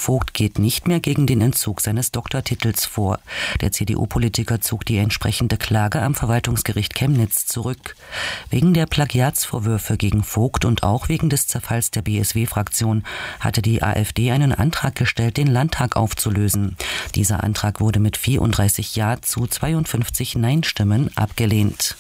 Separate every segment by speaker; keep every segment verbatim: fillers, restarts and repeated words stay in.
Speaker 1: Vogt geht nicht mehr gegen den Entzug seines Doktortitels vor. Der C D U-Politiker zog die entsprechende Klage am Verwaltungsgericht Chemnitz zurück. Wegen der Plagiatsvorwürfe gegen Vogt und auch wegen des Zerfalls der B S W-Fraktion hatte die AfD einen Antrag gestellt, den Landtag aufzulösen. Dieser Antrag wurde mit vierunddreißig Ja zu zweiundfünfzig Nein-Stimmen abgelehnt.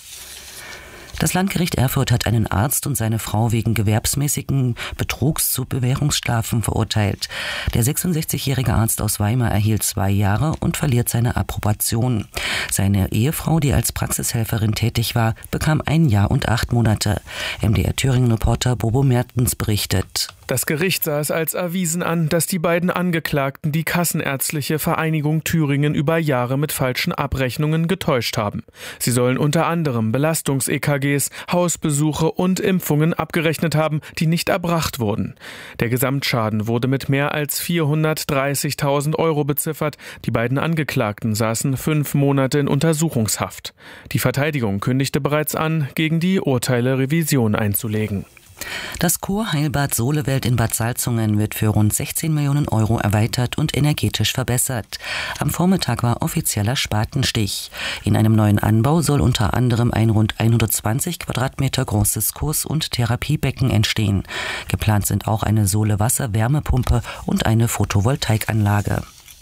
Speaker 1: Das Landgericht Erfurt hat einen Arzt und seine Frau wegen gewerbsmäßigen Betrugs zu Bewährungsstrafen verurteilt. Der sechsundsechzigjährige Arzt aus Weimar erhielt zwei Jahre und verliert seine Approbation. Seine Ehefrau, die als Praxishelferin tätig war, bekam ein Jahr und acht Monate. M D R Thüringen-Reporter Bobo Mertens berichtet.
Speaker 2: Das Gericht sah es als erwiesen an, dass die beiden Angeklagten die Kassenärztliche Vereinigung Thüringen über Jahre mit falschen Abrechnungen getäuscht haben. Sie sollen unter anderem Belastungs-E K Gs, Hausbesuche und Impfungen abgerechnet haben, die nicht erbracht wurden. Der Gesamtschaden wurde mit mehr als vierhundertdreißigtausend Euro beziffert. Die beiden Angeklagten saßen fünf Monate in Untersuchungshaft. Die Verteidigung kündigte bereits an, gegen die Urteile Revision einzulegen.
Speaker 1: Das Kurheilbad Solewelt in Bad Salzungen wird für rund sechzehn Millionen Euro erweitert und energetisch verbessert. Am Vormittag war offizieller Spatenstich. In einem neuen Anbau soll unter anderem ein rund hundertzwanzig Quadratmeter großes Kurs- und Therapiebecken entstehen. Geplant sind auch eine Sohle-Wasser-Wärmepumpe und eine Photovoltaikanlage.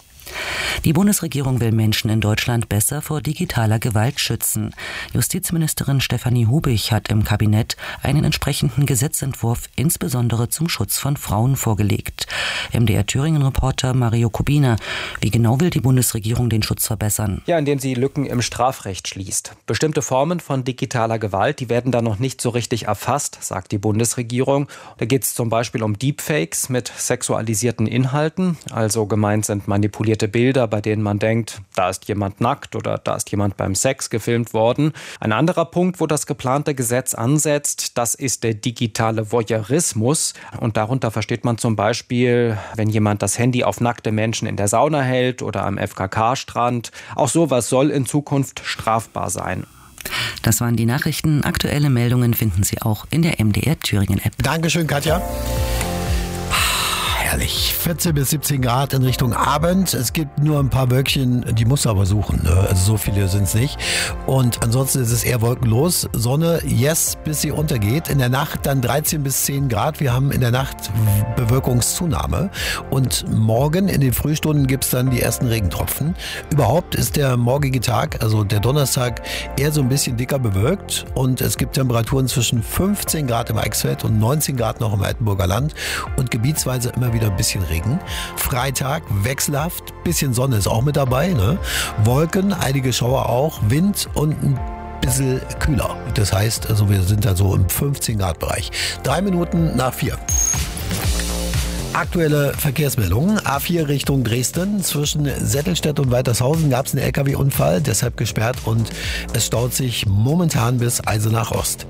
Speaker 1: Die Bundesregierung will Menschen in Deutschland besser vor digitaler Gewalt schützen. Justizministerin Stefanie Hubich hat im Kabinett einen entsprechenden Gesetzentwurf insbesondere zum Schutz von Frauen vorgelegt. M D R Thüringen-Reporter Mario Kubina, wie genau will die Bundesregierung den Schutz verbessern?
Speaker 3: Ja, indem sie Lücken im Strafrecht schließt. Bestimmte Formen von digitaler Gewalt, die werden da noch nicht so richtig erfasst, sagt die Bundesregierung. Da geht es zum Beispiel um Deepfakes mit sexualisierten Inhalten, also gemeint sind manipulierte Bilder, bei denen man denkt, da ist jemand nackt oder da ist jemand beim Sex gefilmt worden. Ein anderer Punkt, wo das geplante Gesetz ansetzt, das ist der digitale Voyeurismus. Und darunter versteht man zum Beispiel, wenn jemand das Handy auf nackte Menschen in der Sauna hält oder am F K K-Strand. Auch sowas soll in Zukunft strafbar sein.
Speaker 1: Das waren die Nachrichten. Aktuelle Meldungen finden Sie auch in der M D R Thüringen-App.
Speaker 4: Dankeschön, Katja. Herrlich. vierzehn bis siebzehn Grad in Richtung Abend. Es gibt nur ein paar Wölkchen, die musst du aber suchen. Ne? Also so viele sind es nicht. Und ansonsten ist es eher wolkenlos. Sonne, yes, bis sie untergeht. In der Nacht dann dreizehn bis zehn Grad. Wir haben in der Nacht Bewölkungszunahme. Und morgen in den Frühstunden gibt es dann die ersten Regentropfen. Überhaupt ist der morgige Tag, also der Donnerstag, eher so ein bisschen dicker bewölkt. Und es gibt Temperaturen zwischen fünfzehn Grad im Eichsfeld und neunzehn Grad noch im Altenburger Land. Und gebietsweise immer wieder ein bisschen Regen. Freitag wechselhaft, bisschen Sonne ist auch mit dabei, ne? Wolken, einige Schauer auch, Wind und ein bisschen kühler. Das heißt, also wir sind da so im fünfzehn Grad Bereich. Drei Minuten nach vier. Aktuelle Verkehrsmeldungen. A vier Richtung Dresden. Zwischen Settelstedt und Waltershausen gab es einen L K W-Unfall, deshalb gesperrt und es staut sich momentan bis Eisenach Ost.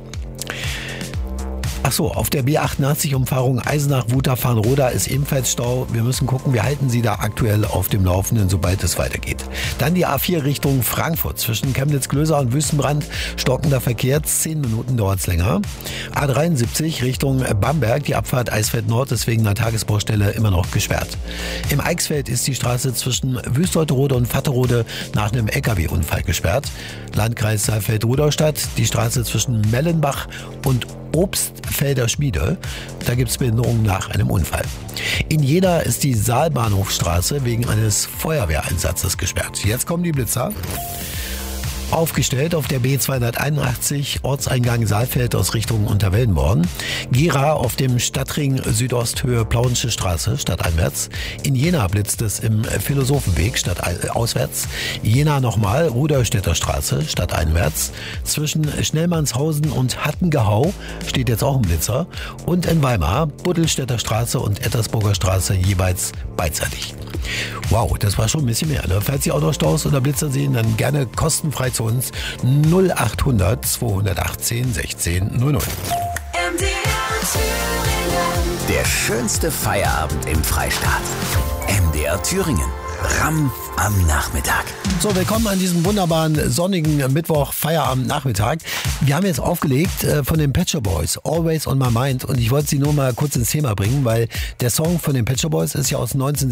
Speaker 4: Ach so, auf der B achtundachtzig-Umfahrung Eisenach-Wutach-Farnroda ist ebenfalls Stau. Wir müssen gucken, wir halten Sie da aktuell auf dem Laufenden, sobald es weitergeht. Dann die A vier Richtung Frankfurt. Zwischen Chemnitz-Glöser und Wüstenbrand stockender Verkehr. Zehn Minuten dauert es länger. A dreiundsiebzig Richtung Bamberg. Die Abfahrt Eisfeld Nord ist wegen einer Tagesbaustelle immer noch gesperrt. Im Eichsfeld ist die Straße zwischen Wüstolterode und Vatterode nach einem L K W-Unfall gesperrt. Landkreis Saalfeld-Rudolstadt. Die Straße zwischen Mellenbach und Obstfelder Schmiede. Da gibt es Behinderungen nach einem Unfall. In Jena ist die Saalbahnhofstraße wegen eines Feuerwehreinsatzes gesperrt. Jetzt kommen die Blitzer. Aufgestellt auf der B zweihunderteinundachtzig, Ortseingang Saalfeld aus Richtung Unterwellenborn. Gera auf dem Stadtring Südost Höhe Plauensche Straße, stadteinwärts. In Jena blitzt es im Philosophenweg, stadtauswärts. Jena nochmal, Rudolstädter Straße, stadteinwärts. Zwischen Schnellmannshausen und Hattengehau steht jetzt auch ein Blitzer. Und in Weimar, Buddelstädter Straße und Ettersburger Straße jeweils beidseitig. Wow, das war schon ein bisschen mehr. Ne? Falls Sie Autostaus oder Blitzer sehen, dann gerne kostenfrei zu uns null achthundert zweihundertachtzehn sechzehn null null.
Speaker 5: Der schönste Feierabend im Freistaat. M D R Thüringen. Ramm am Nachmittag.
Speaker 4: So, willkommen an diesem wunderbaren sonnigen Mittwoch Feierabend-Nachmittag. Wir haben jetzt aufgelegt äh, von den Pet Shop Boys, Always on My Mind. Und ich wollte Sie nur mal kurz ins Thema bringen, weil der Song von den Pet Shop Boys ist ja aus neunzehnhundertsiebenundsiebzig.